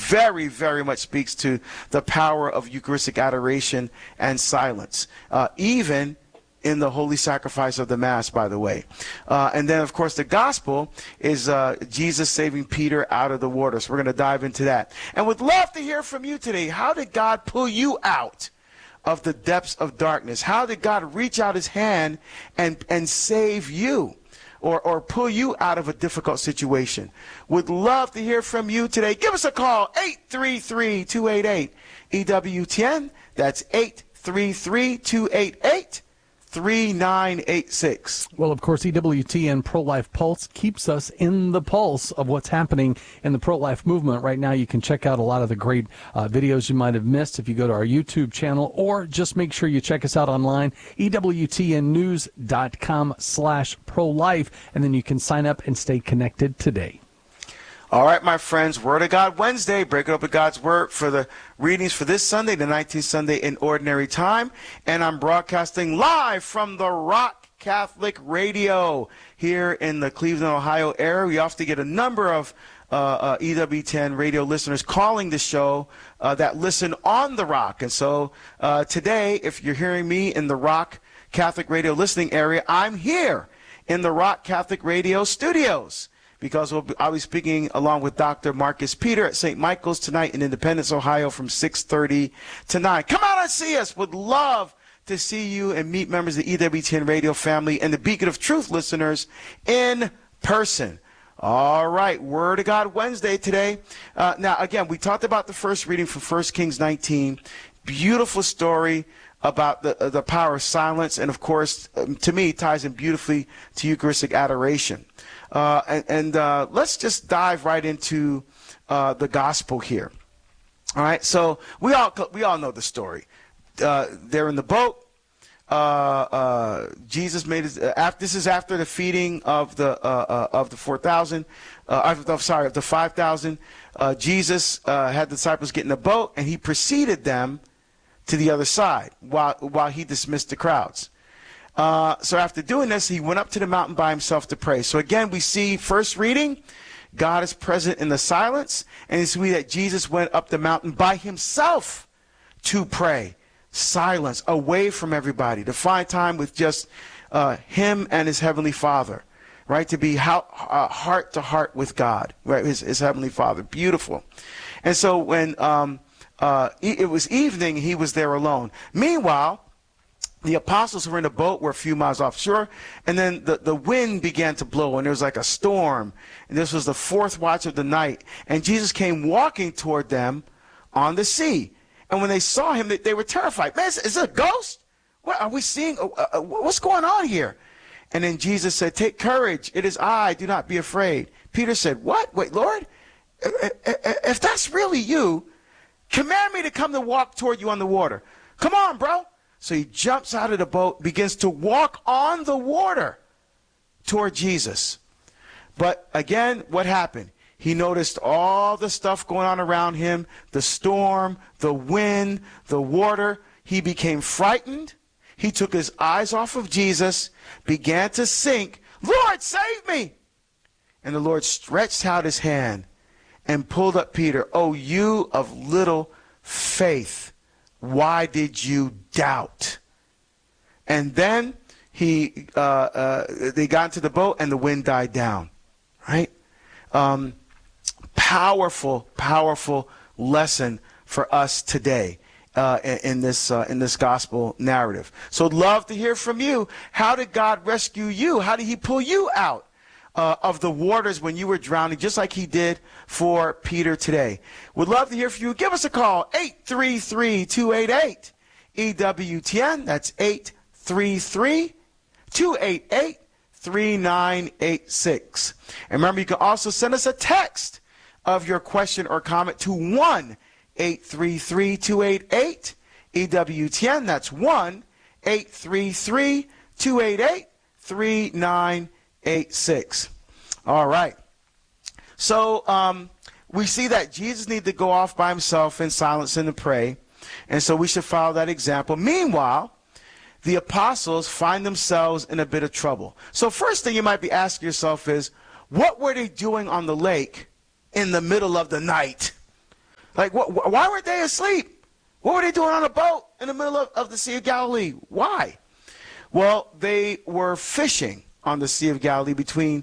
very, very much speaks to the power of Eucharistic adoration and silence, even in the holy sacrifice of the Mass, by the way. And then, of course, the gospel is Jesus saving Peter out of the water. So we're going to dive into that. And would love to hear from you today. How did God pull you out of the depths of darkness? How did God reach out his hand and save you? Or pull you out of a difficult situation? Would love to hear from you today. Give us a call, 833-288-EWTN. That's 833-288-3986. Well, of course, EWTN Pro-Life Pulse keeps us in the pulse of what's happening in the pro-life movement. Right now, you can check out a lot of the great videos you might have missed if you go to our YouTube channel, or just make sure you check us out online, EWTNnews.com/pro-life, and then you can sign up and stay connected today. All right, my friends, Word of God Wednesday, breaking open God's Word for the readings for this Sunday, the 19th Sunday in Ordinary Time. And I'm broadcasting live from the Rock Catholic Radio here in the Cleveland, Ohio area. We often get a number of EWTN radio listeners calling the show that listen on the Rock. And so today, if you're hearing me in the Rock Catholic Radio listening area, I'm here in the Rock Catholic Radio studios, because I'll be speaking along with Dr. Marcus Peter at St. Michael's tonight in Independence, Ohio from 6:30 to 9. Come out and see us. Would love to see you and meet members of the EWTN radio family and the Beacon of Truth listeners in person. All right, Word of God Wednesday today. Now, again, we talked about the first reading from 1 Kings 19. Beautiful story about the power of silence, and, of course, to me, ties in beautifully to Eucharistic adoration. Let's just dive right into the gospel here. All right, so we all know the story. They're in the boat. Jesus made his. This is after the feeding of the 4,000. Of the 5,000. Jesus had the disciples get in the boat, and he preceded them to the other side while he dismissed the crowds. So after doing this, he went up to the mountain by himself to pray. So again, we see first reading, God is present in the silence, and we see that Jesus went up the mountain by himself to pray. Silence, away from everybody, to find time with just him and his heavenly Father, right? To be heart to heart with God, right? His heavenly Father. Beautiful. And so when it was evening, he was there alone. Meanwhile, the apostles who were in a boat were a few miles offshore, and then the wind began to blow, and there was like a storm. And this was the fourth watch of the night. And Jesus came walking toward them on the sea. And when they saw him, they were terrified. Man, is it a ghost? What are we seeing? What's going on here? And then Jesus said, "Take courage. It is I. Do not be afraid." Peter said, "What? Wait, Lord? If that's really you, command me to come to walk toward you on the water. Come on, bro." So he jumps out of the boat, begins to walk on the water toward Jesus. But again, what happened? He noticed all the stuff going on around him, the storm, the wind, the water. He became frightened. He took his eyes off of Jesus, began to sink. "Lord, save me!" And the Lord stretched out his hand and pulled up Peter. "Oh, you of little faith, why did you doubt?" And then they got into the boat, and the wind died down. Right? Powerful lesson for us today in this gospel narrative. So I'd love to hear from you. How did God rescue you? How did he pull you out of the waters when you were drowning, just like he did for Peter today? Would love to hear from you. Give us a call, 833-288-EWTN. That's 833-288-3986. And remember, you can also send us a text of your question or comment to 1-833-288-EWTN. That's 1-833-288-3986. All right. So we see that Jesus needed to go off by himself in silence and to pray. And so we should follow that example. Meanwhile, the apostles find themselves in a bit of trouble. So first thing you might be asking yourself is, what were they doing on the lake in the middle of the night? Like, why weren't they asleep? What were they doing on a boat in the middle of the Sea of Galilee? Why? Well, they were fishing on the Sea of Galilee between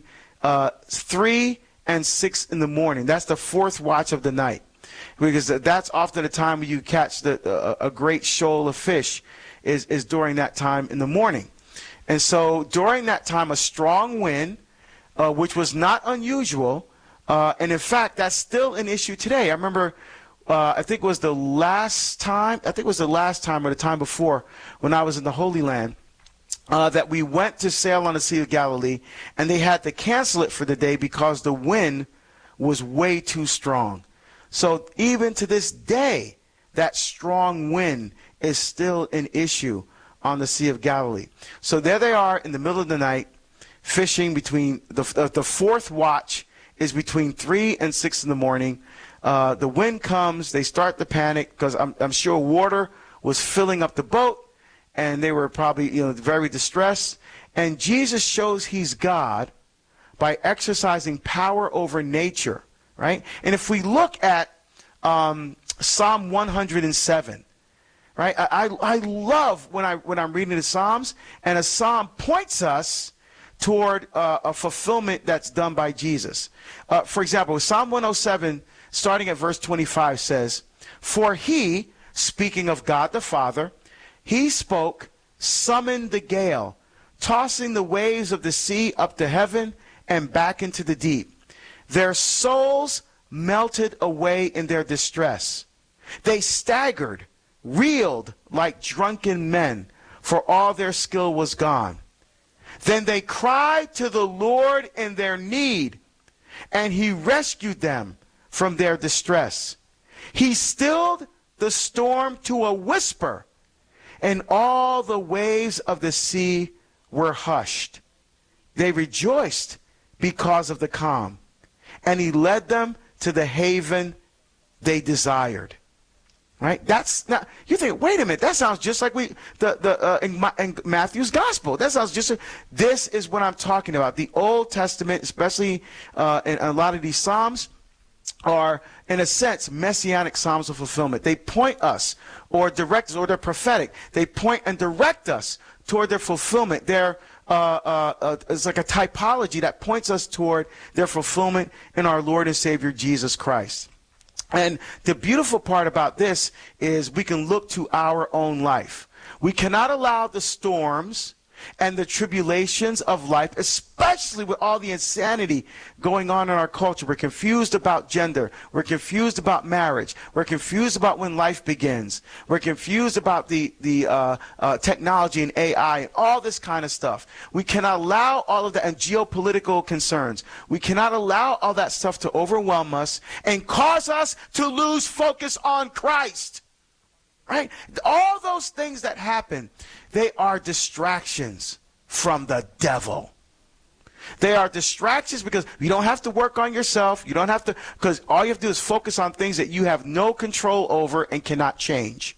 3 and 6 in the morning. That's the fourth watch of the night, because that's often the time when you catch a great shoal of fish is during that time in the morning. And so during that time, a strong wind, which was not unusual, and in fact, that's still an issue today. I remember, I think it was the last time or the time before when I was in the Holy Land, that we went to sail on the Sea of Galilee, and they had to cancel it for the day because the wind was way too strong. So even to this day, that strong wind is still an issue on the Sea of Galilee. So there they are in the middle of the night, fishing between the fourth watch is between 3 and 6 in the morning. The wind comes, they start to panic because I'm sure water was filling up the boat, and they were probably very distressed. And Jesus shows he's God by exercising power over nature, right? And if we look at Psalm 107, right? I love when I'm reading the Psalms, and a psalm points us toward a fulfillment that's done by Jesus. For example, Psalm 107, starting at verse 25, says, "For he," speaking of God the Father, "he spoke, summoned the gale, tossing the waves of the sea up to heaven and back into the deep. Their souls melted away in their distress. They staggered, reeled like drunken men, for all their skill was gone. Then they cried to the Lord in their need, and he rescued them from their distress. He stilled the storm to a whisper, and all the waves of the sea were hushed. They rejoiced because of the calm, and he led them to the haven they desired." Right? That's not. You think, wait a minute, that sounds just like in Matthew's gospel. That sounds just. This is what I'm talking about. The Old Testament, especially in a lot of these psalms, are, in a sense, messianic psalms of fulfillment. They point us, or direct us, or they're prophetic. They point and direct us toward their fulfillment. They're it's like a typology that points us toward their fulfillment in our Lord and Savior Jesus Christ. And the beautiful part about this is we can look to our own life. We cannot allow the storms and the tribulations of life, especially with all the insanity going on in our culture. We're confused about gender. We're confused about marriage. We're confused about when life begins. We're confused about the technology and AI and all this kind of stuff. We cannot allow all of that, and geopolitical concerns. We cannot allow all that stuff to overwhelm us and cause us to lose focus on Christ. Right? All those things that happen, they are distractions from the devil. They are distractions because you don't have to work on yourself. You don't have to, because all you have to do is focus on things that you have no control over and cannot change.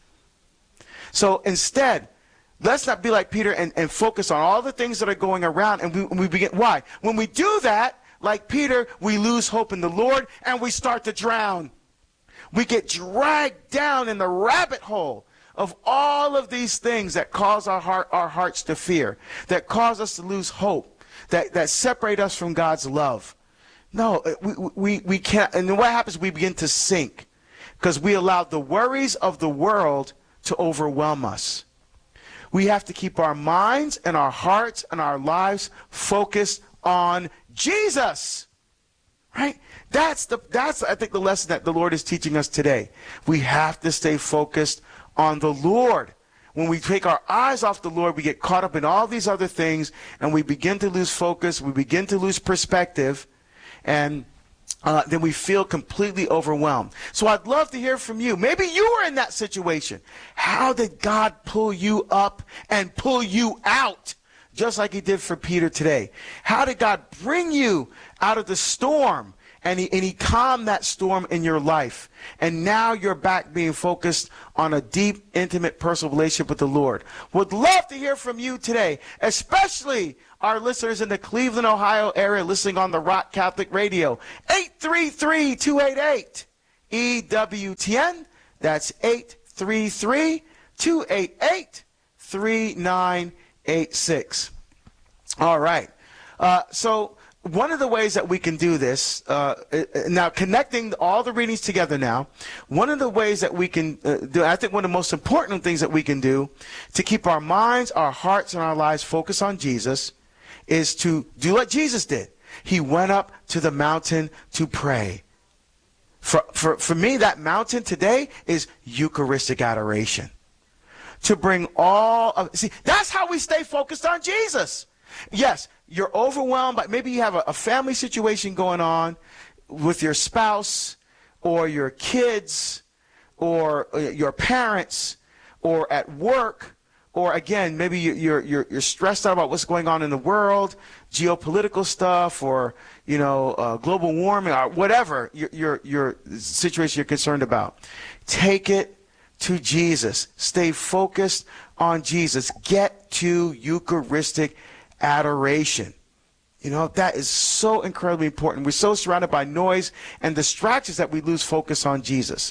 So instead, let's not be like Peter and focus on all the things that are going around. And we begin, why? When we do that, like Peter, we lose hope in the Lord and we start to drown. We get dragged down in the rabbit hole of all of these things that cause our hearts to fear, that cause us to lose hope, that separate us from God's love. No, we can't. And then what happens? We begin to sink because we allow the worries of the world to overwhelm us. We have to keep our minds and our hearts and our lives focused on Jesus. Right? That's I think the lesson that the Lord is teaching us today. We have to stay focused on the Lord. When we take our eyes off the Lord, we get caught up in all these other things, and we begin to lose focus, we begin to lose perspective, and then we feel completely overwhelmed. So I'd love to hear from you. Maybe you were in that situation. How did God pull you up and pull you out? Just like he did for Peter today. How did God bring you out of the storm? And he calmed that storm in your life. And now you're back being focused on a deep, intimate, personal relationship with the Lord. Would love to hear from you today, especially our listeners in the Cleveland, Ohio area listening on the Rock Catholic Radio. 833-288. EWTN. That's 833-288-3986. All right. So one of the ways that we can do this, now connecting all the readings together now, one of the ways that we can do, I think one of the most important things that we can do to keep our minds, our hearts, and our lives focused on Jesus is to do what Jesus did. He went up to the mountain to pray. For me, that mountain today is Eucharistic adoration. To bring all of, see, that's how we stay focused on Jesus. Yes, you're overwhelmed, but maybe you have a family situation going on with your spouse or your kids or your parents or at work, or again, maybe you're stressed out about what's going on in the world, geopolitical stuff, or global warming, or whatever your situation you're concerned about. Take it to Jesus. Stay focused on Jesus. Get to Eucharistic adoration. That is so incredibly important. We're so surrounded by noise and distractions that we lose focus on Jesus.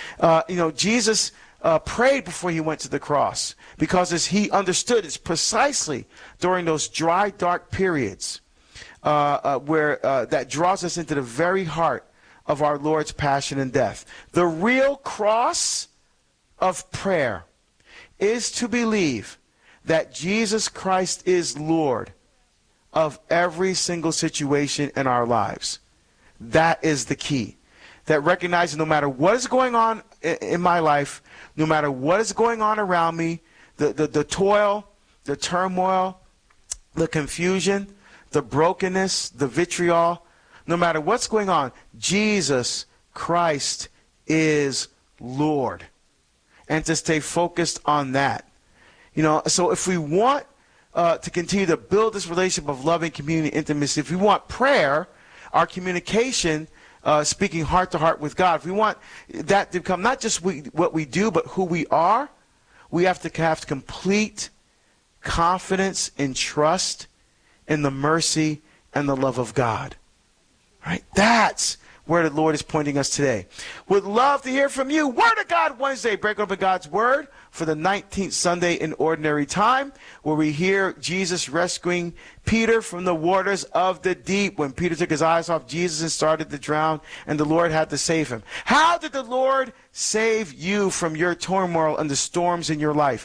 Jesus prayed before he went to the cross, because as he understood, it's precisely during those dry, dark periods where that draws us into the very heart of our Lord's passion and death. The real cross of prayer is to believe that Jesus Christ is Lord of every single situation in our lives. That is the key. That recognizing no matter what is going on in my life, no matter what is going on around me, the toil, the turmoil, the confusion, the brokenness, the vitriol, no matter what's going on, Jesus Christ is Lord. And to stay focused on that. So if we want to continue to build this relationship of loving community, intimacy, if we want prayer, our communication, speaking heart to heart with God, if we want that to become not just what we do, but who we are, we have to have complete confidence and trust in the mercy and the love of God. Right? That's where the Lord is pointing us today. Would love to hear from you. Word of God Wednesday, break open God's Word for the 19th Sunday in Ordinary Time, where we hear Jesus rescuing Peter from the waters of the deep when Peter took his eyes off Jesus and started to drown, and the Lord had to save him. How did the Lord save you from your turmoil and the storms in your life?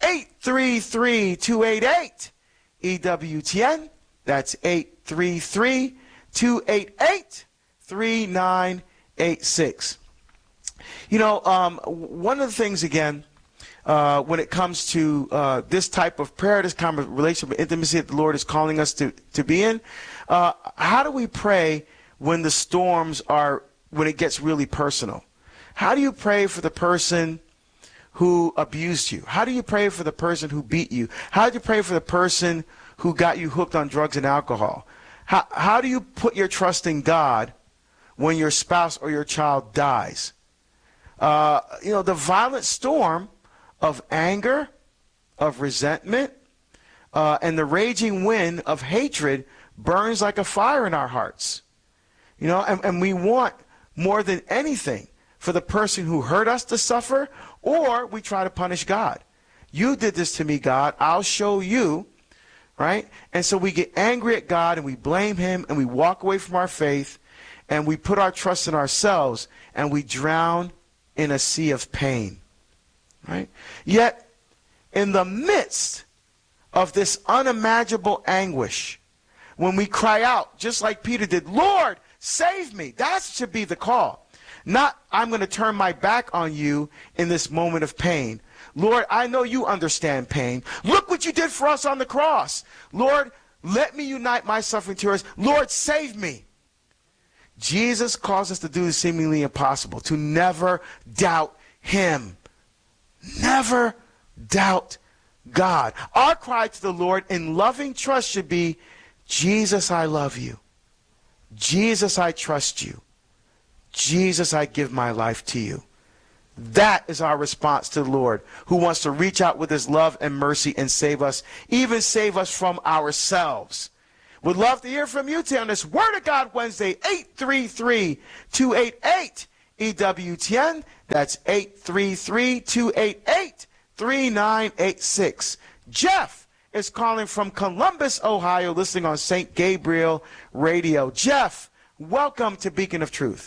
833-288-EWTN. That's 833-288-3986. One of the things, again, when it comes to this type of prayer, this kind of relationship of intimacy that the Lord is calling us to be in, how do we pray when the storms when it gets really personal? How do you pray for the person who abused you? How do you pray for the person who beat you? How do you pray for the person who got you hooked on drugs and alcohol? How do you put your trust in God when your spouse or your child dies? The violent storm of anger, of resentment, and the raging wind of hatred burns like a fire in our hearts. And we want more than anything for the person who hurt us to suffer, or we try to punish God. You did this to me, God. I'll show you. Right? And so we get angry at God and we blame him and we walk away from our faith and we put our trust in ourselves and we drown in a sea of pain. Right? Yet, in the midst of this unimaginable anguish, when we cry out, just like Peter did, Lord, save me, that should be the call. Not, I'm going to turn my back on you in this moment of pain. Lord, I know you understand pain. Look what you did for us on the cross. Lord, let me unite my suffering to yours. Lord, save me. Jesus calls us to do the seemingly impossible, to never doubt him. Never doubt God. Our cry to the Lord in loving trust should be, Jesus, I love you. Jesus, I trust you. Jesus, I give my life to you. That is our response to the Lord, who wants to reach out with his love and mercy and save us, even save us from ourselves. Would love to hear from you today on this Word of God Wednesday, 833-288 EWTN. That's 833-288-3986. Jeff is calling from Columbus, Ohio, listening on St. Gabriel Radio. Jeff, welcome to Beacon of Truth.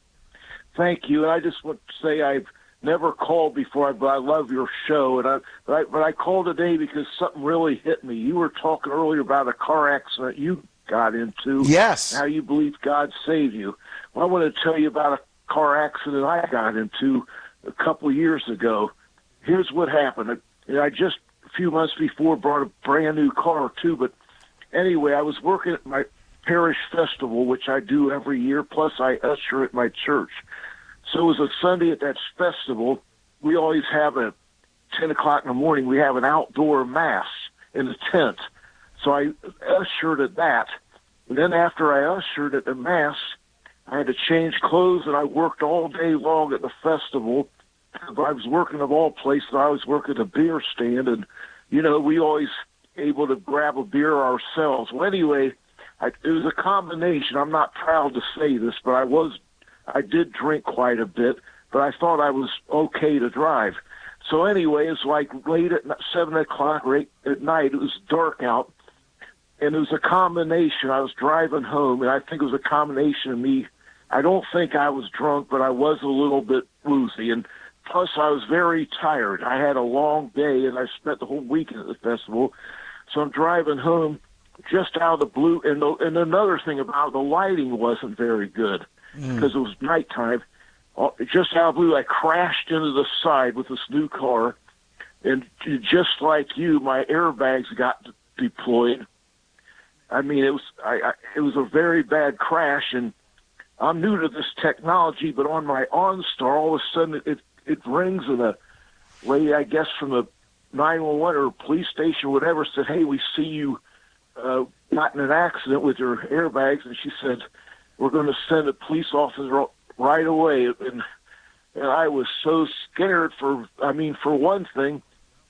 Thank you. And I just want to say I've never called before, but I love your show. But I called today because something really hit me. You were talking earlier about a car accident you got into. Yes. How you believe God saved you. Well, I want to tell you about a car accident I got into a couple of years ago. Here's what happened. I just a few months before brought a brand new car too. But anyway, I was working at my parish festival, which I do every year. Plus I usher at my church. So it was a Sunday at that festival. We always have 10 o'clock in the morning, we have an outdoor mass in the tent. So I ushered at that. And then after I ushered at the mass, I had to change clothes, and I worked all day long at the festival. I was working of all places. I was working at a beer stand, and, we always able to grab a beer ourselves. Well, anyway, it was a combination. I'm not proud to say this, but I did drink quite a bit, but I thought I was okay to drive. So anyway, it's like late at 7 o'clock or 8 at night. It was dark out, and it was a combination. I was driving home, and I think it was a combination of me. I don't think I was drunk, but I was a little bit woozy, and plus I was very tired. I had a long day, and I spent the whole weekend at the festival. So I'm driving home just out of the blue, and another thing about the lighting wasn't very good. Because it was nighttime. Just out of the blue, I crashed into the side with this new car, and just like you, my airbags got deployed. I mean, it was a very bad crash, and I'm new to this technology, but on my OnStar, all of a sudden it rings, and a lady, I guess from the 911 or police station or whatever, said, "Hey, we see you got in an accident with your airbags," and she said, "We're going to send a police officer right away." And I was so scared for one thing,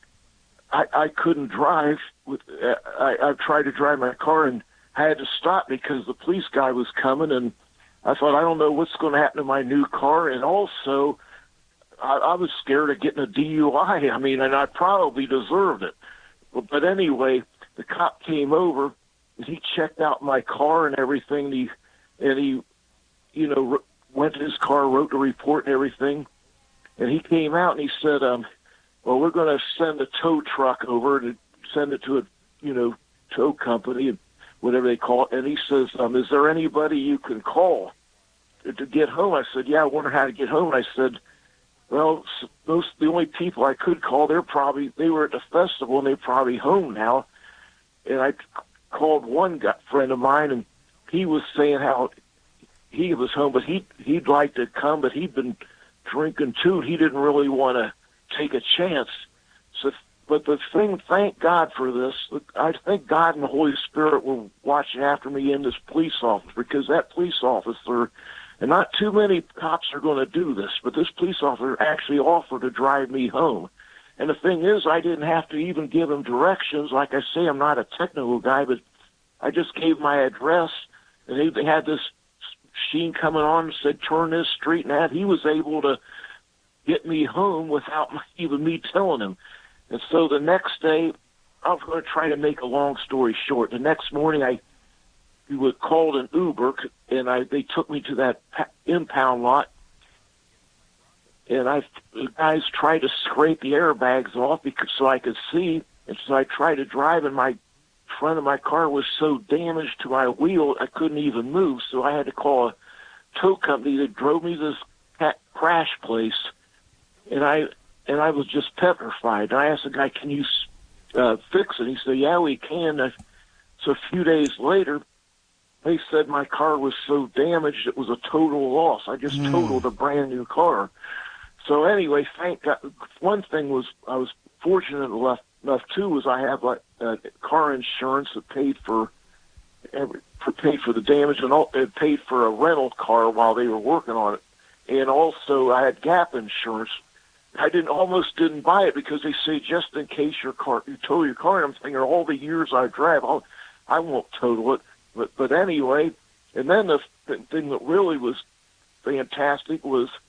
I couldn't drive. I tried to drive my car, and I had to stop because the police guy was coming, and I thought, I don't know what's going to happen to my new car. And also, I was scared of getting a DUI. And I probably deserved it. But anyway, the cop came over, and he checked out my car and everything, and he went to his car, wrote the report and everything. And he came out and he said, well, we're going to send a tow truck over to send it to a, tow company, whatever they call it. And he says, is there anybody you can call to get home? I said, yeah, I wonder how to get home. And I said, well, the only people I could call, they were at the festival and they're probably home now. And I called one friend of mine, and he was saying how he was home, but he'd like to come, but he'd been drinking too. He didn't really want to take a chance. So, but the thing, thank God for this. I think God and the Holy Spirit were watching after me in this police officer, because that police officer, and not too many cops are going to do this, but this police officer actually offered to drive me home. And the thing is, I didn't have to even give him directions. Like I say, I'm not a technical guy, but I just gave my address, and they had this machine coming on and said, turn this street, and that. He was able to get me home without even me telling him. And so the next day, I was going to try to make a long story short. The next morning, we called an Uber, and they took me to that impound lot. And the guys tried to scrape the airbags off so I could see. And so I tried to drive, and my front of my car was so damaged to my wheel, I couldn't even move. So I had to call a tow company that drove me to this crash place. And I was just petrified. And I asked the guy, can you fix it? He said, yeah, we can. So a few days later, they said my car was so damaged it was a total loss. I just totaled a brand new car. So anyway, thank God. One thing was, I was fortunate enough too, was I have car insurance that paid for the damage, and it paid for a rental car while they were working on it. And also I had gap insurance. I almost didn't buy it because they say just in case you total your car. And I'm thinking, all the years I drive, I won't total it. But anyway, and then the thing that really was fantastic was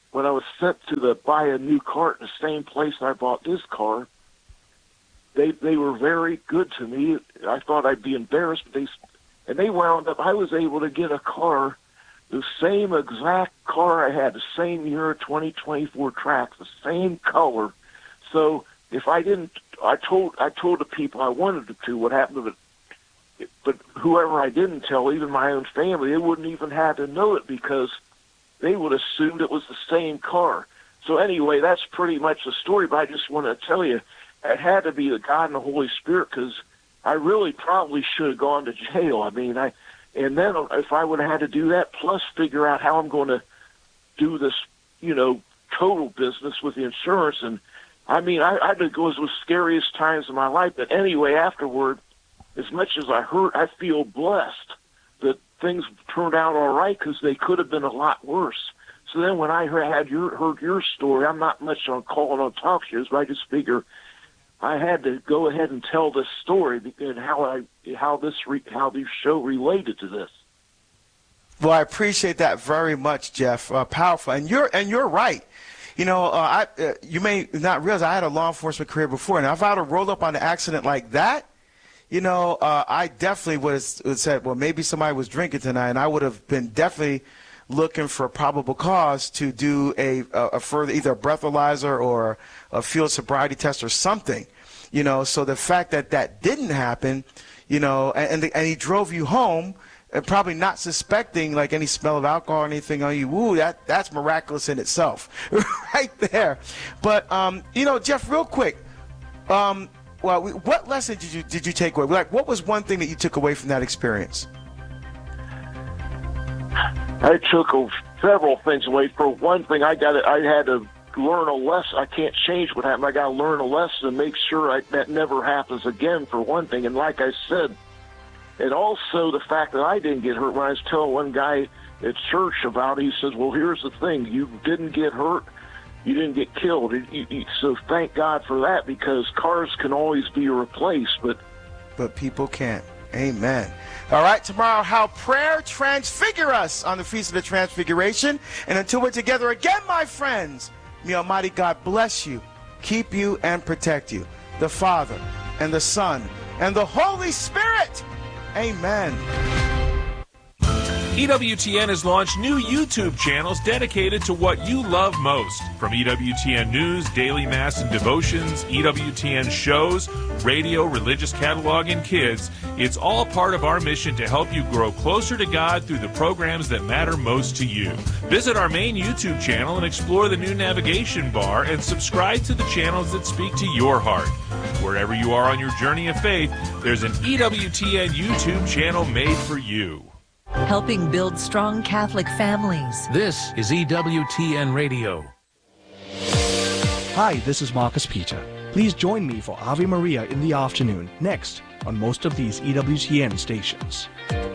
when I was sent to buy a new car at the same place I bought this car, they were very good to me. I thought I'd be embarrassed, but they wound up. I was able to get a car, the same exact car I had, the same year, 2024 Trax, the same color. So if I didn't, I told the people I wanted to what happened to it. But whoever I didn't tell, even my own family, they wouldn't even have to know it because they would have assumed it was the same car. So anyway, that's pretty much the story. But I just want to tell you, it had to be the God and the Holy Spirit, because I really probably should have gone to jail. I mean, and then if I would have had to do that, plus figure out how I'm going to do this, total business with the insurance. And I mean, I think it was the scariest times of my life. But anyway, afterward, as much as I hurt, I feel blessed that things turned out all right, because they could have been a lot worse. So then when I heard your story, I'm not much on calling on talk shows, but I just figure I had to go ahead and tell this story and how this show related to this. Well, I appreciate that very much, Jeff. Powerful, and you're right. You may not realize I had a law enforcement career before, and if I would have rolled up on an accident like that, I definitely would have said, well, maybe somebody was drinking tonight, and I would have been definitely looking for a probable cause to do a further, either a breathalyzer or a field sobriety test or something, So the fact that didn't happen, and he drove you home, probably not suspecting like any smell of alcohol or anything on you. Ooh, that's miraculous in itself, right there. But Jeff, real quick, what lesson did you take away? Like, what was one thing that you took away from that experience? I took several things away. For one thing, I had to learn a lesson. I can't change what happened. I got to learn a lesson and make sure that never happens again, for one thing. And like I said, and also the fact that I didn't get hurt. When I was telling one guy at church about it, he says, well, here's the thing. You didn't get hurt. You didn't get killed. So thank God for that, because cars can always be replaced, but people can't. Amen. All right, tomorrow, how prayer transfigure us on the Feast of the Transfiguration. And until we're together again, my friends, may Almighty God bless you, keep you, and protect you. The Father, and the Son, and the Holy Spirit. Amen. EWTN has launched new YouTube channels dedicated to what you love most. From EWTN News, Daily Mass and Devotions, EWTN shows, radio, religious catalog, and kids, it's all part of our mission to help you grow closer to God through the programs that matter most to you. Visit our main YouTube channel and explore the new navigation bar and subscribe to the channels that speak to your heart. Wherever you are on your journey of faith, there's an EWTN YouTube channel made for you. Helping build strong Catholic families. This is EWTN Radio. Hi, this is Marcus Peter. Please join me for Ave Maria in the afternoon, next on most of these EWTN stations.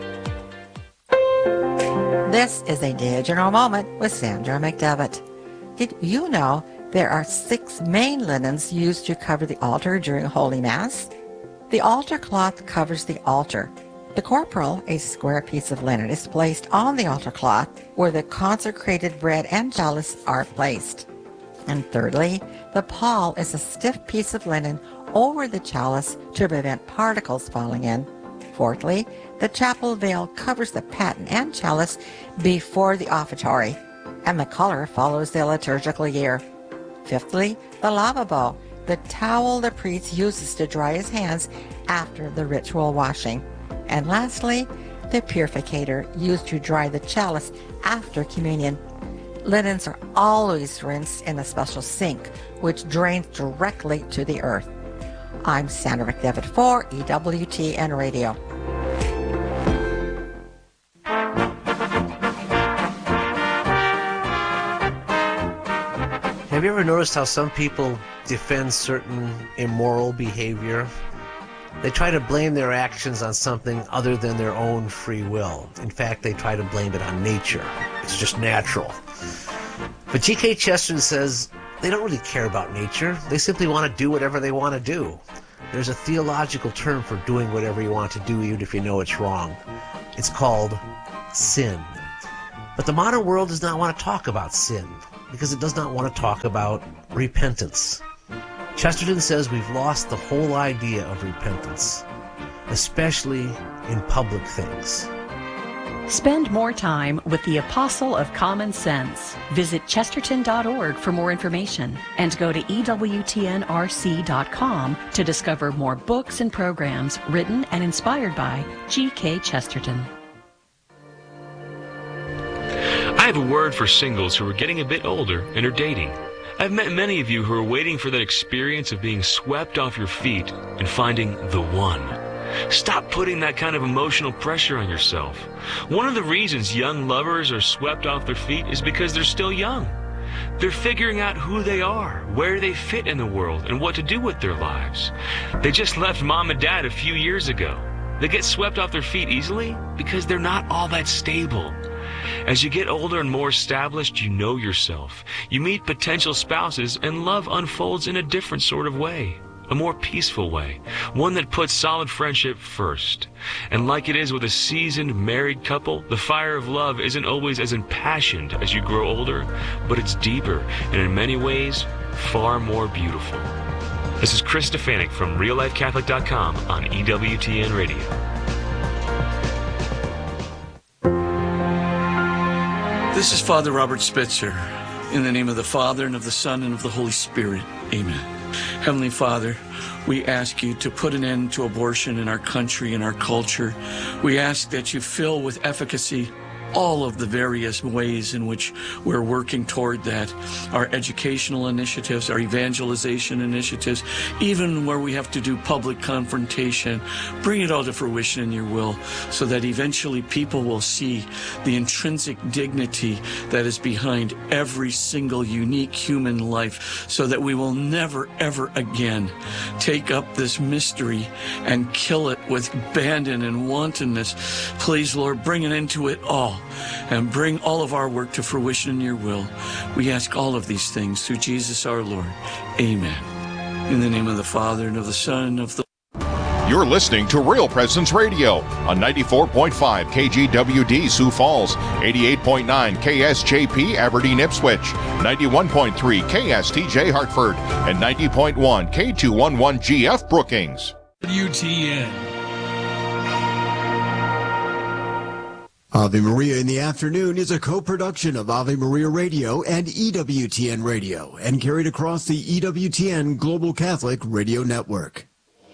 This is a Diagonal Moment with Sandra McDevitt. Did you know there are 6 main linens used to cover the altar during Holy Mass? The altar cloth covers the altar. The corporal, a square piece of linen, is placed on the altar cloth where the consecrated bread and chalice are placed. And thirdly, the pall is a stiff piece of linen over the chalice to prevent particles falling in. Fourthly, the chapel veil covers the paten and chalice before the offertory, and the color follows the liturgical year. Fifthly, the lavabo, the towel the priest uses to dry his hands after the ritual washing. And lastly, the purificator used to dry the chalice after communion. Linens are always rinsed in a special sink, which drains directly to the earth. I'm Sandra McDevitt for EWTN Radio. Have you ever noticed how some people defend certain immoral behavior? They try to blame their actions on something other than their own free will. In fact, they try to blame it on nature. It's just natural. But G.K. Chesterton says they don't really care about nature. They simply want to do whatever they want to do. There's a theological term for doing whatever you want to do, even if you know it's wrong. It's called sin. But the modern world does not want to talk about sin. because it does not want to talk about repentance. Chesterton says we've lost the whole idea of repentance, especially in public things. Spend more time with the Apostle of Common Sense. Visit chesterton.org for more information and go to EWTNRC.com to discover more books and programs written and inspired by G.K. Chesterton. I have a word for singles who are getting a bit older and are dating. I've met many of you who are waiting for that experience of being swept off your feet and finding the one. Stop putting that kind of emotional pressure on yourself. One of the reasons young lovers are swept off their feet is because they're still young. They're figuring out who they are, where they fit in the world, and what to do with their lives. They just left mom and dad a few years ago. They get swept off their feet easily because they're not all that stable. As you get older and more established, you know yourself. You meet potential spouses, and love unfolds in a different sort of way. A more peaceful way, one that puts solid friendship first. And like it is with a seasoned married couple, the fire of love isn't always as impassioned as you grow older, but it's deeper and in many ways far more beautiful. This is Chris Stefanik from RealLifeCatholic.com on EWTN Radio. This is Father Robert Spitzer. In the name of the Father, and of the Son, and of the Holy Spirit. Amen. Heavenly Father, we ask you to put an end to abortion in our country and our culture. We ask that you fill with efficacy all of the various ways in which we're working toward that. Our educational initiatives, our evangelization initiatives, even where we have to do public confrontation. Bring it all to fruition in your will so that eventually people will see the intrinsic dignity that is behind every single unique human life, so that we will never, ever again take up this mystery and kill it with abandon and wantonness. Please, Lord, bring an end to it all, and bring all of our work to fruition in your will. We ask all of these things through Jesus our Lord. Amen. In the name of the Father, and of the Son, and of the... You're listening to Real Presence Radio on 94.5 KGWD Sioux Falls, 88.9 KSJP Aberdeen Ipswich, 91.3 KSTJ Hartford, and 90.1 K211GF Brookings. WTN. Ave Maria in the Afternoon is a co-production of Ave Maria Radio and EWTN Radio, and carried across the EWTN Global Catholic Radio Network.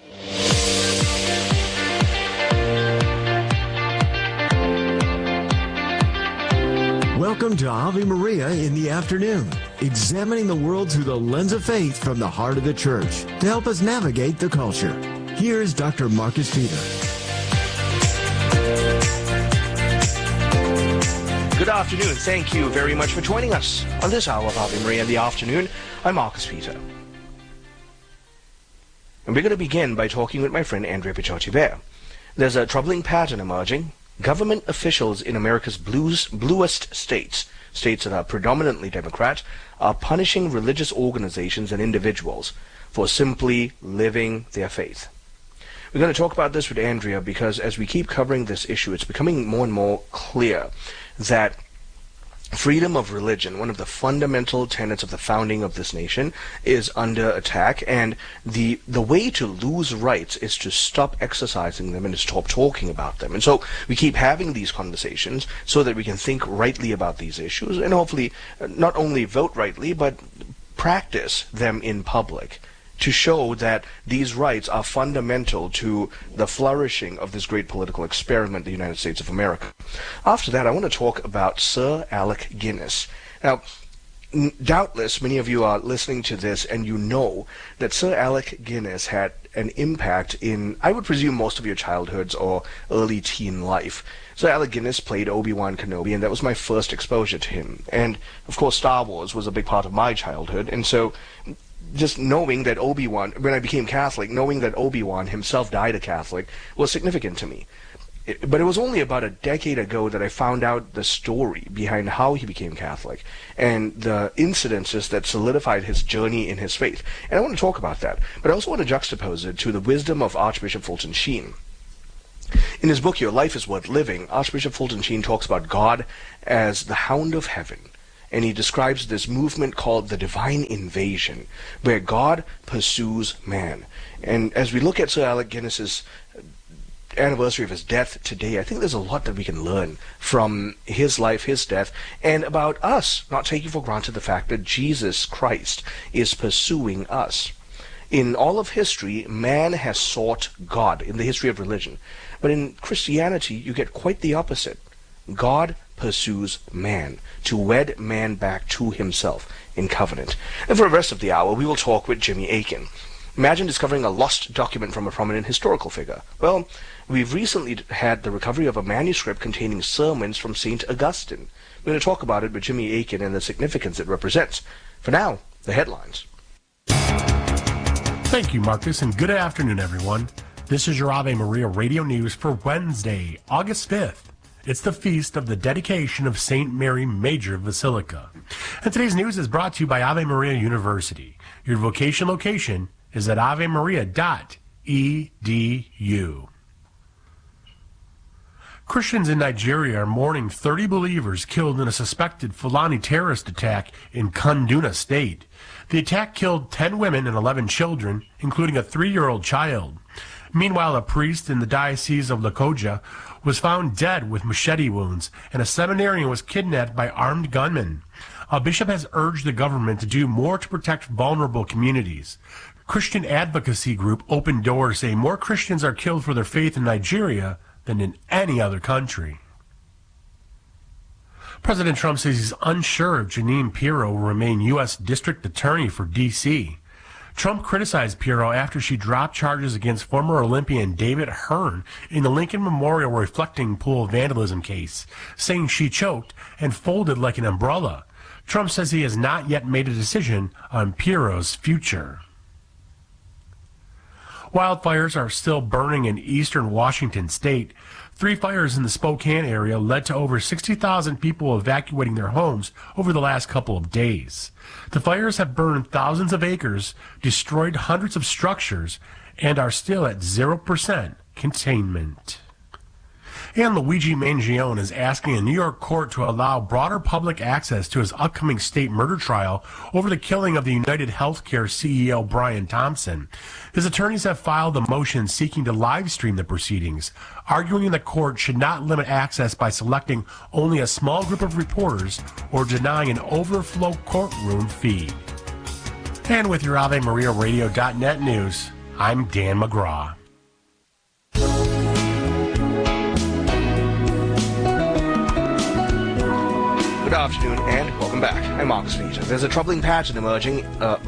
Welcome to Ave Maria in the Afternoon, examining the world through the lens of faith from the heart of the Church to help us navigate the culture. Here's Dr. Marcus Peter. Good afternoon. Thank you very much for joining us on this hour of Ave Maria in the Afternoon. I'm Marcus Peter. And we're going to begin by talking with my friend Andrea Picciotti-Bear. There's a troubling pattern emerging. Government officials in America's bluest states that are predominantly Democrat, are punishing religious organizations and individuals for simply living their faith. We're going to talk about this with Andrea because as we keep covering this issue, it's becoming more and more clear that freedom of religion, one of the fundamental tenets of the founding of this nation, is under attack, and the way to lose rights is to stop exercising them and to stop talking about them. And so we keep having these conversations so that we can think rightly about these issues and hopefully not only vote rightly, but practice them in public, to show that these rights are fundamental to the flourishing of this great political experiment, the United States of America. After that, I want to talk about Sir Alec Guinness. Now, doubtless many of you are listening to this and you know that Sir Alec Guinness had an impact in, I would presume, most of your childhoods or early teen life. Sir Alec Guinness played Obi-Wan Kenobi, and that was my first exposure to him. And, of course, Star Wars was a big part of my childhood, and so just knowing that Obi-Wan, when I became Catholic, knowing that Obi-Wan himself died a Catholic was significant to me. But it was only about a decade ago that I found out the story behind how he became Catholic and the incidences that solidified his journey in his faith. And I want to talk about that. But I also want to juxtapose it to the wisdom of Archbishop Fulton Sheen. In his book, Your Life is Worth Living, Archbishop Fulton Sheen talks about God as the hound of heaven, and he describes this movement called the divine invasion, where God pursues man. And as we look at Sir Alec Guinness's anniversary of his death today, I think there's a lot that we can learn from his life, his death, and about us not taking for granted the fact that Jesus Christ is pursuing us. In all of history, man has sought God in the history of religion. But in Christianity, you get quite the opposite. God pursues man to wed man back to himself in covenant. And for the rest of the hour, we will talk with Jimmy Akin. Imagine discovering a lost document from a prominent historical figure. Well, we've recently had the recovery of a manuscript containing sermons from St. Augustine. We're going to talk about it with Jimmy Akin and the significance it represents. For now, the headlines. Thank you, Marcus, and good afternoon, everyone. This is your Ave Maria Radio News for Wednesday, August 5th. It's the feast of the dedication of St. Mary Major Basilica. And today's news is brought to you by Ave Maria University. Your vocation location is at avemaria.edu. Christians in Nigeria are mourning 30 believers killed in a suspected Fulani terrorist attack in Kaduna State. The attack killed 10 women and 11 children, including a 3-year-old child. Meanwhile, a priest in the Diocese of Lokoja was found dead with machete wounds, and a seminarian was kidnapped by armed gunmen. A bishop has urged the government to do more to protect vulnerable communities. Christian advocacy group Open Doors say more Christians are killed for their faith in Nigeria than in any other country. President Trump says he's unsure if Jeanine Pirro will remain U.S. District Attorney for D.C. Trump criticized Pirro after she dropped charges against former Olympian David Hearn in the Lincoln Memorial Reflecting Pool vandalism case, saying she choked and folded like an umbrella. Trump says he has not yet made a decision on Pirro's future. Wildfires are still burning in eastern Washington state. 3 fires in the Spokane area led to over 60,000 people evacuating their homes over the last couple of days. The fires have burned thousands of acres, destroyed hundreds of structures, and are still at 0% containment. And Luigi Mangione is asking a New York court to allow broader public access to his upcoming state murder trial over the killing of the United Healthcare CEO Brian Thompson. His attorneys have filed a motion seeking to live stream the proceedings, arguing the court should not limit access by selecting only a small group of reporters or denying an overflow courtroom fee. And with your AveMariaRadio.net news, I'm Dan McGraw. Good afternoon and welcome back. I'm Marcus Peter. There's a troubling pattern emerging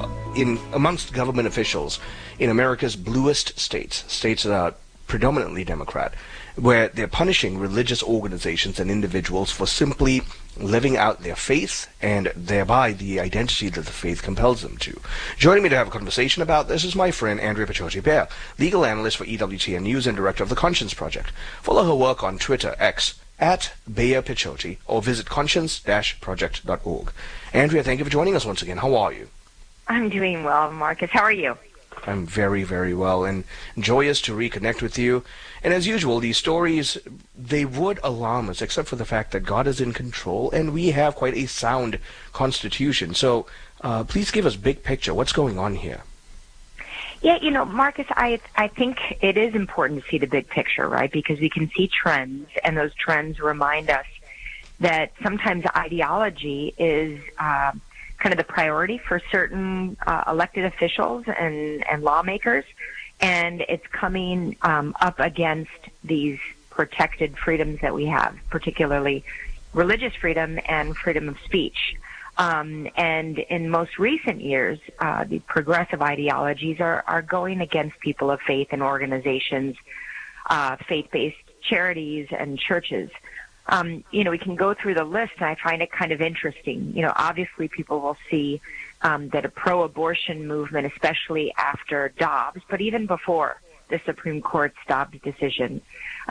amongst government officials in America's bluest states that are predominantly Democrat, where they're punishing religious organizations and individuals for simply living out their faith and thereby the identity that the faith compels them to. Joining me to have a conversation about this is my friend Andrea Picciotti-Bear, legal analyst for EWTN News and director of the Conscience Project. Follow her work on Twitter, X, at Bea Picciotti, or visit conscience-project.org. Andrea, thank you for joining us once again. How are you? I'm doing well, Marcus. How are you? I'm very, very well and joyous to reconnect with you. And as usual, these stories, they would alarm us, except for the fact that God is in control and we have quite a sound constitution. So please give us big picture. What's going on here? Yeah, Marcus, I think it is important to see the big picture, right? Because we can see trends, and those trends remind us that sometimes ideology is kind of the priority for certain elected officials and lawmakers, and it's coming up against these protected freedoms that we have, particularly religious freedom and freedom of speech. And in most recent years, the progressive ideologies are going against people of faith and organizations, faith-based charities and churches. We can go through the list, and I find it kind of interesting. Obviously people will see that a pro-abortion movement, especially after Dobbs, but even before the Supreme Court's Dobbs decision,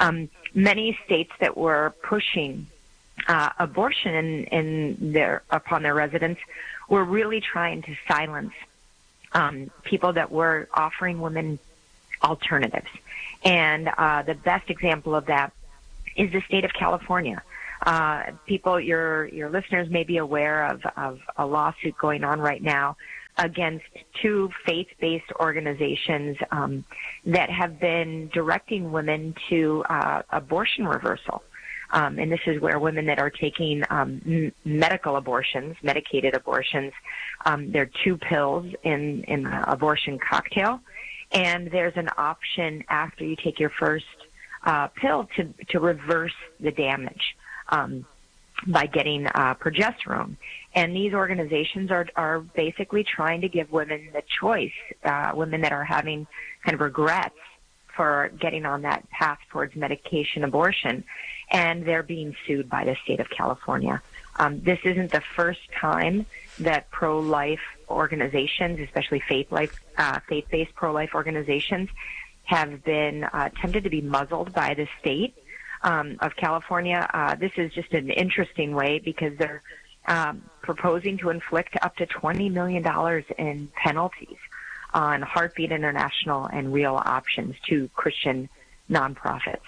many states that were pushing abortion upon their residents were really trying to silence people that were offering women alternatives. And the best example of that is the state of California. People, your listeners may be aware of a lawsuit going on right now against two faith-based organizations that have been directing women to abortion reversal. And this is where women that are taking medical abortions, medicated abortions, there are 2 pills in the abortion cocktail, and there's an option after you take your first pill to reverse the damage by getting progesterone. And these organizations are basically trying to give women the choice, women that are having kind of regrets for getting on that path towards medication abortion, and they're being sued by the state of California. This isn't the first time that pro-life organizations, especially faith-based pro-life organizations, have been tempted to be muzzled by the state of California. This is just an interesting way because they're proposing to inflict up to $20 million in penalties on Heartbeat International and Real Options, 2 Christian nonprofits.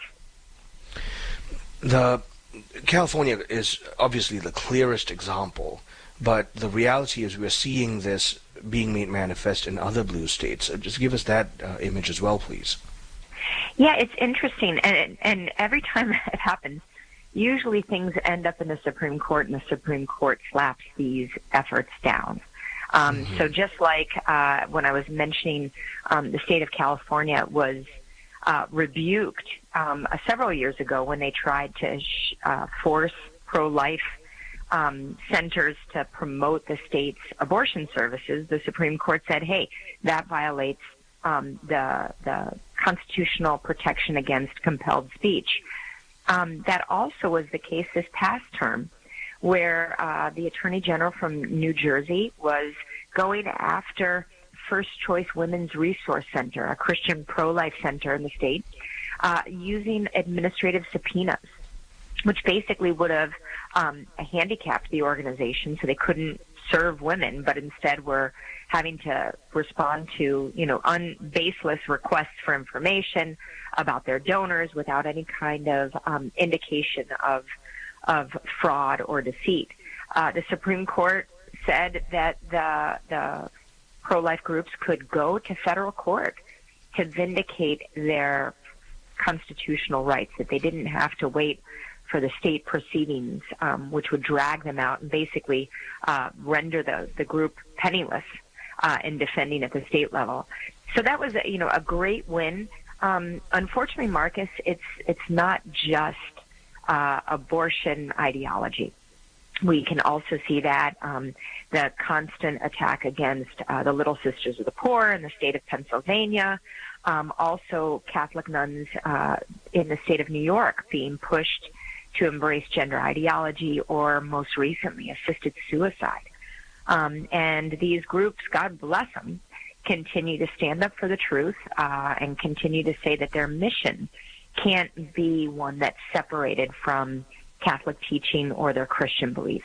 California is obviously the clearest example, but the reality is we're seeing this being made manifest in other blue states. Just give us that image as well, please. Yeah, it's interesting, and every time it happens, usually things end up in the Supreme Court, and the Supreme Court slaps these efforts down. So just like when I was mentioning the state of California was rebuked several years ago when they tried to force pro-life centers to promote the state's abortion services, the Supreme Court said, hey, that violates the constitutional protection against compelled speech. That also was the case this past term, where the Attorney General from New Jersey was going after First Choice Women's Resource Center, a Christian pro-life center in the state, using administrative subpoenas, which basically would have handicapped the organization so they couldn't serve women, but instead were having to respond to, baseless requests for information about their donors without any kind of indication of fraud or deceit. The Supreme Court said that the pro-life groups could go to federal court to vindicate their constitutional rights, that they didn't have to wait for the state proceedings, which would drag them out and basically render the group penniless in defending at the state level. So that was a great win. Unfortunately, Marcus, it's not just abortion ideology. We can also see that the constant attack against the Little Sisters of the Poor in the state of Pennsylvania, also Catholic nuns in the state of New York being pushed to embrace gender ideology, or most recently assisted suicide. And these groups, God bless them, continue to stand up for the truth and continue to say that their mission can't be one that's separated from Catholic teaching or their Christian beliefs.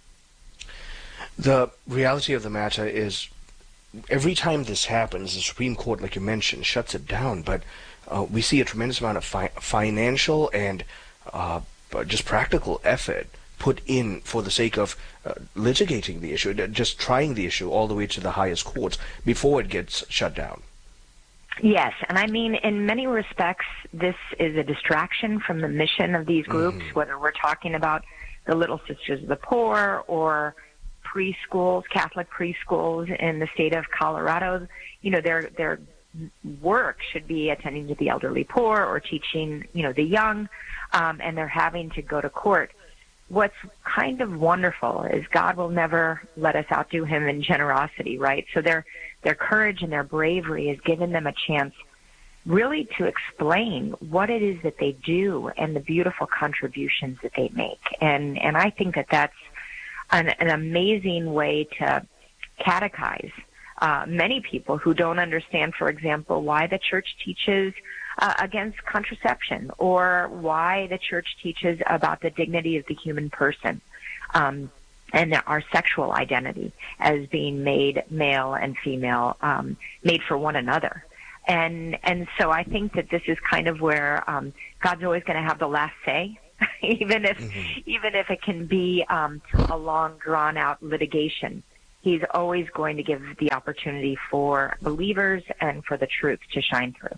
The reality of the matter is, every time this happens, the Supreme Court, like you mentioned, shuts it down, but we see a tremendous amount of financial and just practical effort put in for the sake of litigating the issue, just trying the issue all the way to the highest courts before it gets shut down. Yes, and I mean, in many respects, this is a distraction from the mission of these groups, whether we're talking about the Little Sisters of the Poor or preschools, Catholic preschools in the state of Colorado. Their work should be attending to the elderly poor or teaching, the young, and they're having to go to court. What's kind of wonderful is God will never let us outdo him in generosity, right? So their courage and their bravery has given them a chance really to explain what it is that they do and the beautiful contributions that they make. And I think that that's an amazing way to catechize many people who don't understand, for example, why the church teaches against contraception, or why the church teaches about the dignity of the human person and our sexual identity as being made male and female, made for one another. And so I think that this is kind of where God's always going to have the last say even if it can be a long, drawn-out litigation. He's always going to give the opportunity for believers and for the truth to shine through.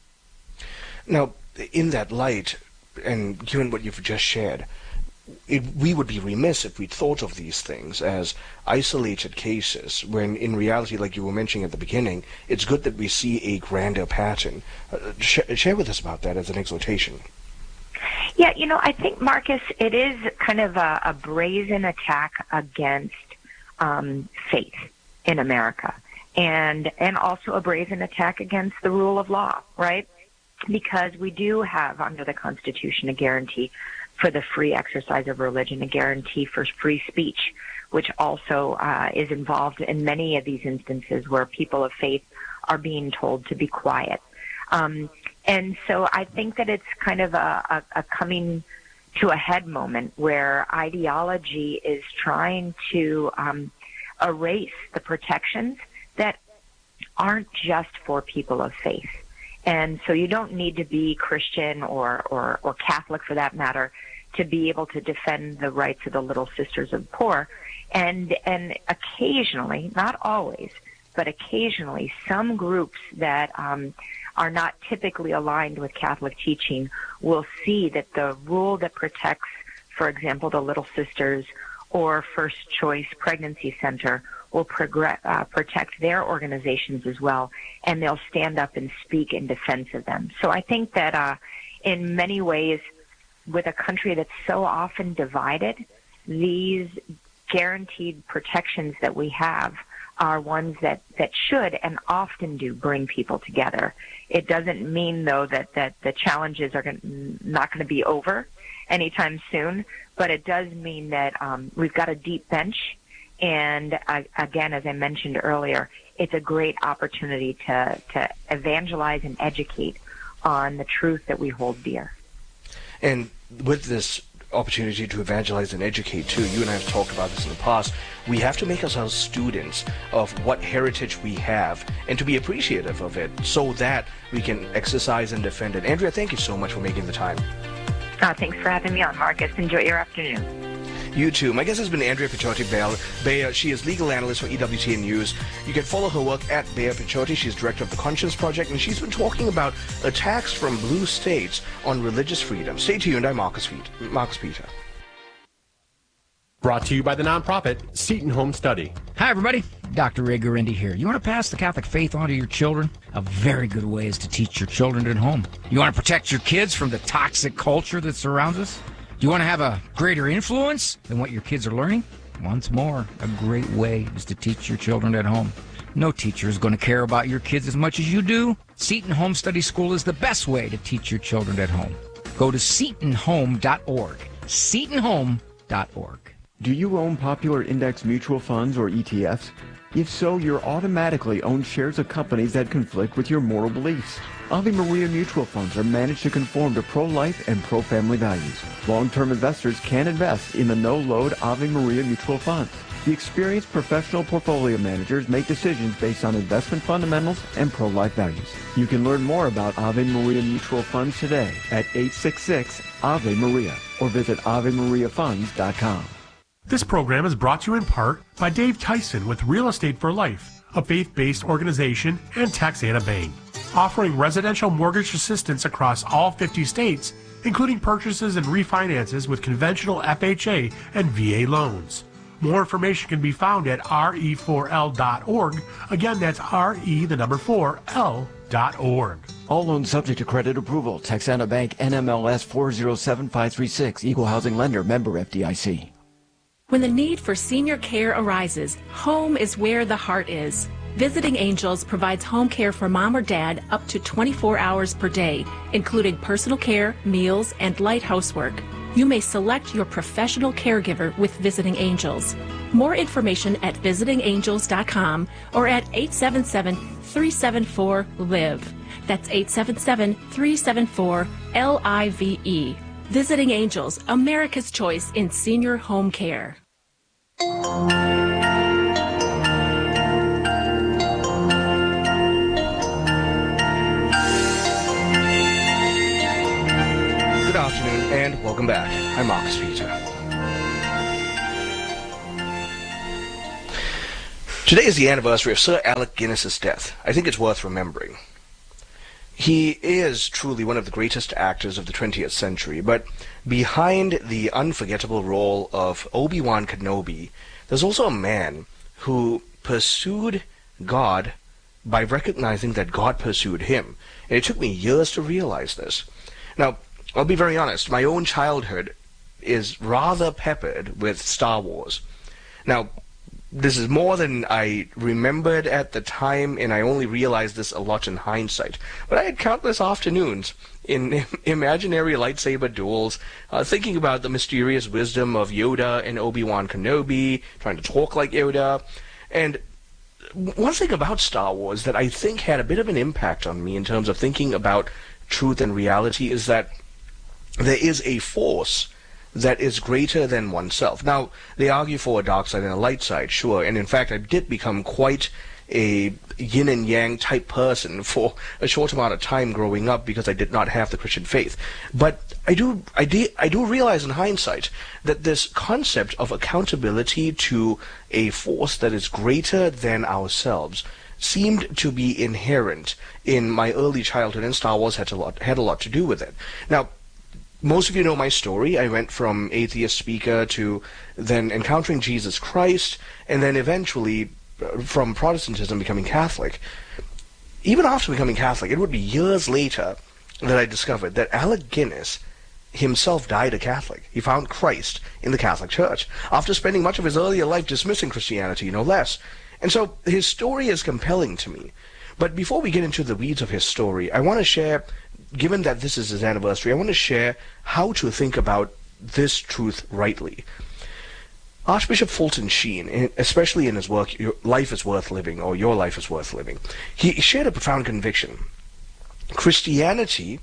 Now, in that light, and given what you've just shared, we would be remiss if we thought of these things as isolated cases, when in reality, like you were mentioning at the beginning, it's good that we see a grander pattern. Share with us about that as an exhortation. Yeah, I think, Marcus, it is kind of a brazen attack against faith in America, and also a brazen attack against the rule of law, right? Because we do have under the Constitution a guarantee for the free exercise of religion, a guarantee for free speech, which also is involved in many of these instances where people of faith are being told to be quiet. And so I think that it's kind of a coming to a head moment where ideology is trying to erase the protections that aren't just for people of faith. And so you don't need to be Christian or Catholic, for that matter, to be able to defend the rights of the Little Sisters of the Poor. And occasionally, not always, but occasionally, some groups that are not typically aligned with Catholic teaching will see that the rule that protects, for example, the Little Sisters or First Choice Pregnancy Center will protect their organizations as well, and they'll stand up and speak in defense of them. So I think that in many ways, with a country that's so often divided, these guaranteed protections that we have are ones that should and often do bring people together. It doesn't mean, though, that the challenges are not going to be over anytime soon, but it does mean that we've got a deep bench. And again, as I mentioned earlier, it's a great opportunity to evangelize and educate on the truth that we hold dear. And with this opportunity to evangelize and educate too, you and I have talked about this in the past, we have to make ourselves students of what heritage we have and to be appreciative of it so that we can exercise and defend it. Andrea, thank you so much for making the time. Thanks for having me on, Marcus. Enjoy your afternoon. You too. My guest has been Andrea Picciotti-Beyer. She is legal analyst for EWTN News. You can follow her work at Beyer Picciotti. She's director of the Conscience Project, and she's been talking about attacks from blue states on religious freedom. Stay tuned. I'm Marcus Peter. Brought to you by the nonprofit Seton Home Study. Hi, everybody. Dr. Ray Guarendi here. You want to pass the Catholic faith on to your children? A very good way is to teach your children at home. You want to protect your kids from the toxic culture that surrounds us? Do you want to have a greater influence than what your kids are learning? Once more, a great way is to teach your children at home. No teacher is going to care about your kids as much as you do. Seton Home Study School is the best way to teach your children at home. Go to setonhome.org. setonhome.org. Do you own popular index mutual funds or ETFs? If so, you're automatically own shares of companies that conflict with your moral beliefs. Ave Maria mutual funds are managed to conform to pro-life and pro-family values. Long-term investors can invest in the no-load Ave Maria mutual funds. The experienced professional portfolio managers make decisions based on investment fundamentals and pro-life values. You can learn more about Ave Maria mutual funds today at 866-AVE-MARIA or visit AveMariaFunds.com. This program is brought to you in part by Dave Tyson with Real Estate for Life, a faith-based organization, and Texana Bank, offering residential mortgage assistance across all 50 states, including purchases and refinances with conventional FHA and VA loans. More information can be found at re4l.org. Again, that's re4l.org. All loans subject to credit approval. Texana Bank, NMLS 407536, Equal Housing Lender, member FDIC. When the need for senior care arises, home is where the heart is. Visiting Angels provides home care for mom or dad up to 24 hours per day, including personal care, meals, and light housework. You may select your professional caregiver with Visiting Angels. More information at visitingangels.com or at 877-374-LIVE. That's 877-374-LIVE. Visiting Angels, America's choice in senior home care. Good afternoon and And welcome back. I'm Marcus Peter. Today is the anniversary of Sir Alec Guinness's death. I think it's worth remembering. He is truly one of the greatest actors of the 20th century, but behind the unforgettable role of Obi-Wan Kenobi, there's also a man who pursued God by recognizing that God pursued him. And it took me years to realize this. Now, I'll be very honest, my own childhood is rather peppered with Star Wars. Now, this is more than I remembered at the time, and I only realized this a lot in hindsight. But I had countless afternoons in imaginary lightsaber duels, thinking about the mysterious wisdom of Yoda and Obi-Wan Kenobi, trying to talk like Yoda. And one thing about Star Wars that I think had a bit of an impact on me in terms of thinking about truth and reality is that there is a force that is greater than oneself. Now, they argue for a dark side and a light side, sure, and in fact I did become quite a yin and yang type person for a short amount of time growing up because I did not have the Christian faith. But I do realize in hindsight that this concept of accountability to a force that is greater than ourselves seemed to be inherent in my early childhood, and Star Wars had a lot to do with it. Now, most of you know my story. I went from atheist speaker to then encountering Jesus Christ, and then eventually from Protestantism becoming Catholic. Even after becoming Catholic, it would be years later that I discovered that Alec Guinness himself died a Catholic. He found Christ in the Catholic Church, after spending much of his earlier life dismissing Christianity, no less. And so his story is compelling to me. But before we get into the weeds of his story, I want to share, given that this is his anniversary, I want to share how to think about this truth rightly. Archbishop Fulton Sheen, especially in his work, Your Life is Worth Living, or Your Life is Worth Living, he shared a profound conviction. Christianity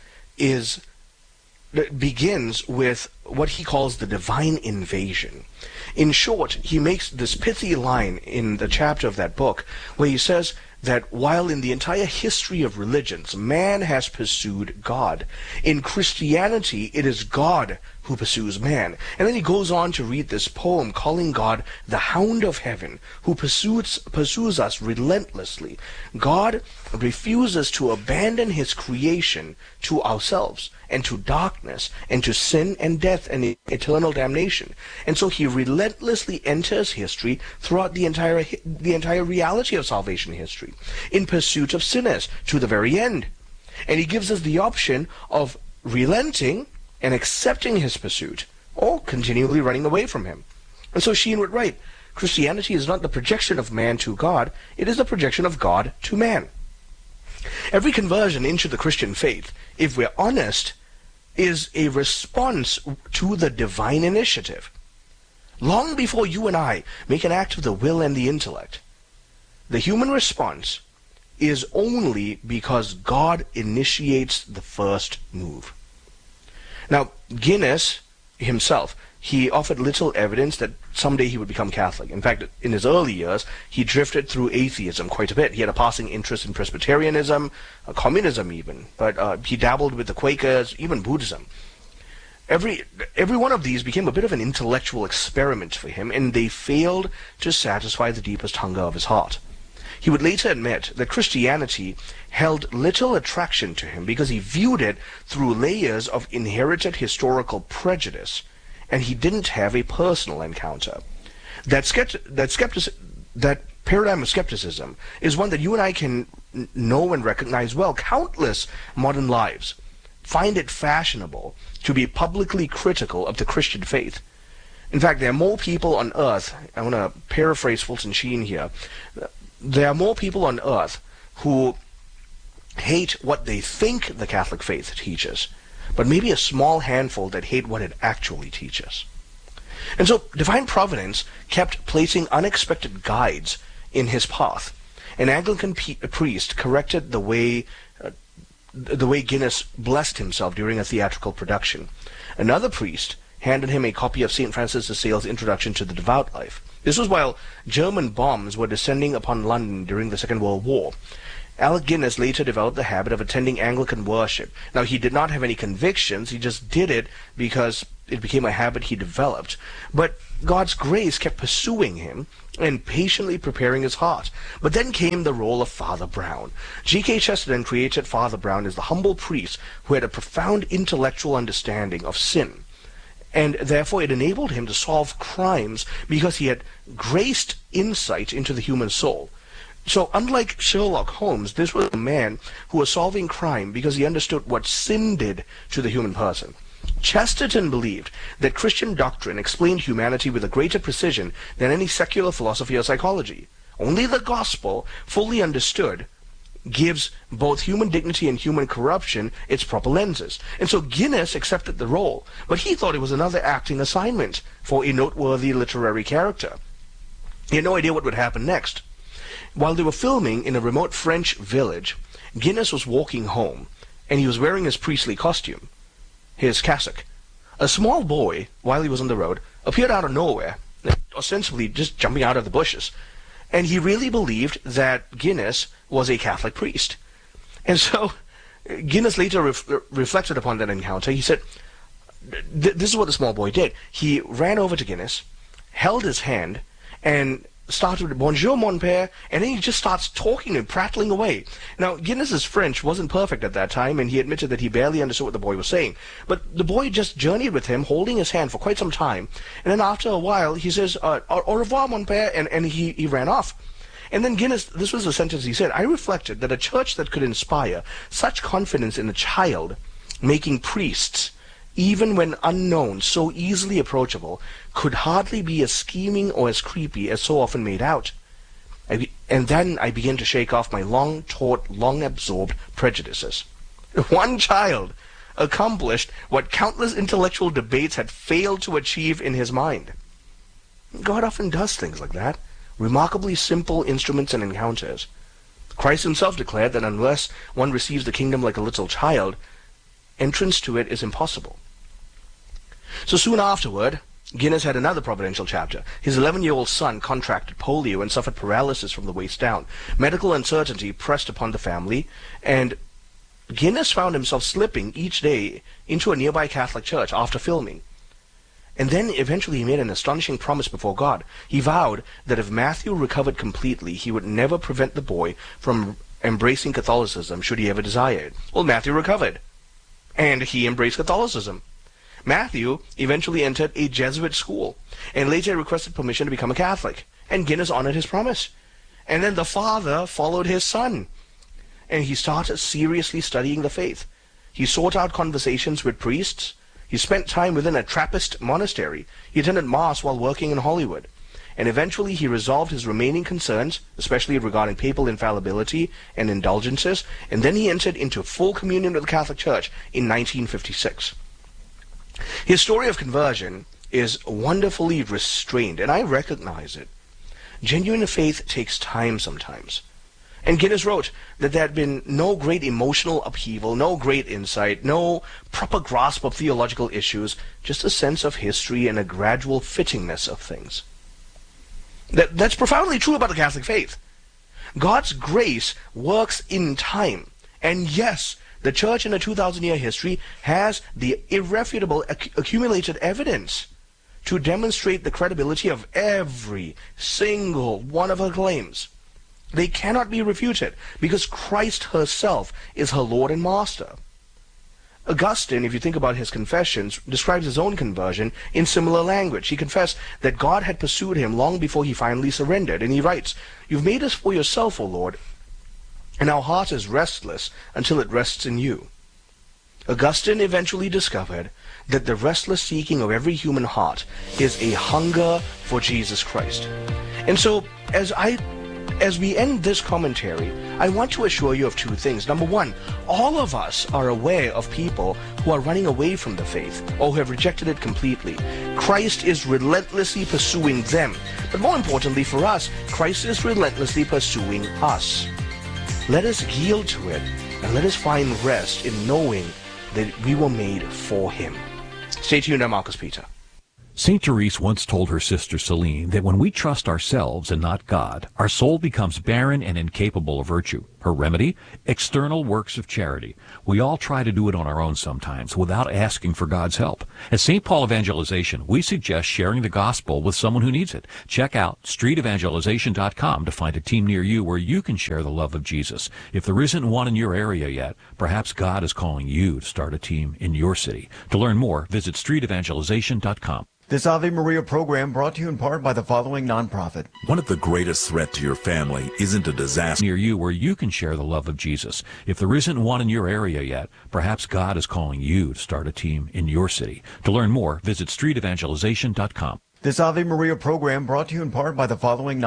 begins with what he calls the divine invasion. In short, he makes this pithy line in the chapter of that book where he says that while in the entire history of religions, man has pursued God, in Christianity, it is God who pursues man. And then he goes on to read this poem calling God the Hound of Heaven, who pursues us relentlessly. God refuses to abandon his creation to ourselves and to darkness and to sin and death and eternal damnation. And so he relentlessly enters history throughout the entire reality of salvation history, in pursuit of sinners to the very end. And he gives us the option of relenting and accepting his pursuit, or continually running away from him. And so Sheen would write, Christianity is not the projection of man to God, it is the projection of God to man. Every conversion into the Christian faith, if we're honest, is a response to the divine initiative. Long before you and I make an act of the will and the intellect, the human response is only because God initiates the first move. Now, Guinness himself, he offered little evidence that someday he would become Catholic. In fact, in his early years, he drifted through atheism quite a bit. He had a passing interest in Presbyterianism, communism even, but he dabbled with the Quakers, even Buddhism. Every one of these became a bit of an intellectual experiment for him, and they failed to satisfy the deepest hunger of his heart. He would later admit that Christianity held little attraction to him because he viewed it through layers of inherited historical prejudice, and he didn't have a personal encounter. That paradigm of skepticism is one that you and I can know and recognize well. Countless modern lives find it fashionable to be publicly critical of the Christian faith. In fact, there are more people on earth, I want to paraphrase Fulton Sheen here, there are more people on earth who hate what they think the Catholic faith teaches, but maybe a small handful that hate what it actually teaches. And so divine providence kept placing unexpected guides in his path. An Anglican priest corrected the way Guinness blessed himself during a theatrical production. Another priest handed him a copy of St. Francis de Sales' Introduction to the Devout Life. This was while German bombs were descending upon London during the Second World War. Alec Guinness later developed the habit of attending Anglican worship. Now, he did not have any convictions. He just did it because it became a habit he developed. But God's grace kept pursuing him and patiently preparing his heart. But then came the role of Father Brown. G.K. Chesterton created Father Brown as the humble priest who had a profound intellectual understanding of sin. And therefore it enabled him to solve crimes because he had graced insight into the human soul. So unlike Sherlock Holmes, this was a man who was solving crime because he understood what sin did to the human person. Chesterton believed that Christian doctrine explained humanity with a greater precision than any secular philosophy or psychology. Only the gospel, fully understood, gives both human dignity and human corruption its proper lenses. And so Guinness accepted the role, but he thought it was another acting assignment for a noteworthy literary character. He had no idea what would happen next. While they were filming in a remote French village, Guinness was walking home, and he was wearing his priestly costume, his cassock. A small boy, while he was on the road, appeared out of nowhere, ostensibly just jumping out of the bushes. And he really believed that Guinness was a Catholic priest. And so Guinness later reflected upon that encounter. He said, this is what the small boy did. He ran over to Guinness, held his hand, and started with "Bonjour, mon père," and then he just starts talking and prattling away. Now, Guinness's French wasn't perfect at that time, and he admitted that he barely understood what the boy was saying. But the boy just journeyed with him, holding his hand for quite some time, and then after a while, he says, "Au revoir, mon père," and he ran off. And then Guinness, this was the sentence he said, "I reflected that a church that could inspire such confidence in a child, making priests, even when unknown, so easily approachable, could hardly be as scheming or as creepy as so often made out." And then I began to shake off my long-taught, long-absorbed prejudices. One child accomplished what countless intellectual debates had failed to achieve in his mind. God often does things like that. Remarkably simple instruments and encounters. Christ himself declared that unless one receives the kingdom like a little child, entrance to it is impossible. So soon afterward, Guinness had another providential chapter. His 11-year-old son contracted polio and suffered paralysis from the waist down. Medical uncertainty pressed upon the family, and Guinness found himself slipping each day into a nearby Catholic church after filming. And then eventually he made an astonishing promise before God. He vowed that if Matthew recovered completely, he would never prevent the boy from embracing Catholicism should he ever desire it. Well, Matthew recovered, and he embraced Catholicism. Matthew eventually entered a Jesuit school, and later requested permission to become a Catholic, and Guinness honored his promise. And then the father followed his son, and he started seriously studying the faith. He sought out conversations with priests. He spent time within a Trappist monastery. He attended Mass while working in Hollywood. And eventually he resolved his remaining concerns, especially regarding papal infallibility and indulgences, and then he entered into full communion with the Catholic Church in 1956. His story of conversion is wonderfully restrained, and I recognize it. Genuine faith takes time sometimes. And Guinness wrote that there had been no great emotional upheaval, no great insight, no proper grasp of theological issues, just a sense of history and a gradual fittingness of things. That's profoundly true about the Catholic faith. God's grace works in time. And yes, the Church in a 2,000-year history has the irrefutable accumulated evidence to demonstrate the credibility of every single one of her claims. They cannot be refuted because Christ herself is her Lord and Master. Augustine, if you think about his confessions, describes his own conversion in similar language. He confessed that God had pursued him long before he finally surrendered. And he writes, "You've made us for yourself, O Lord, and our heart is restless until it rests in you." Augustine eventually discovered that the restless seeking of every human heart is a hunger for Jesus Christ. And so, as we end this commentary, I want to assure you of two things. Number one, all of us are aware of people who are running away from the faith or who have rejected it completely. Christ is relentlessly pursuing them. But more importantly for us, Christ is relentlessly pursuing us. Let us yield to it, and let us find rest in knowing that we were made for him. Stay tuned, I'm Marcus Peter. St. Therese once told her sister Celine that when we trust ourselves and not God, our soul becomes barren and incapable of virtue. Her remedy? External works of charity. We all try to do it on our own sometimes without asking for God's help. At St. Paul Evangelization, we suggest sharing the gospel with someone who needs it. Check out streetevangelization.com to find a team near you where you can share the love of Jesus. If there isn't one in your area yet, perhaps God is calling you to start a team in your city. To learn more, visit streetevangelization.com. This Ave Maria program brought to you in part by the following nonprofit. One of the greatest threats to your family isn't a disaster. Near you where you can share the love of Jesus. If there isn't one in your area yet, perhaps God is calling you to start a team in your city. To learn more, visit streetevangelization.com. This Ave Maria program brought to you in part by the following